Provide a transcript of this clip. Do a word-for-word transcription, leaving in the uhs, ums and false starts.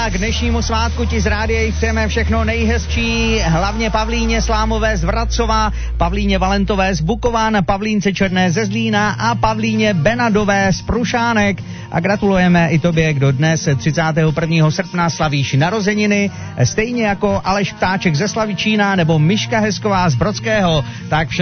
a k dnešnímu svátku ti z rádia chceme všechno nejhezčí, hlavně Pavlíně Slámové z Vracova, Pavlíně Valentové z Bukovan, Pavlínce Černé ze Zlína a Pavlíně Benadové z Prušánek. A gratulujeme i tobě, kdo dnes třicátého prvního srpna slavíš narozeniny, stejně jako Aleš Ptáček ze Slavičína nebo Miška Hesková z Brodského. Tak vše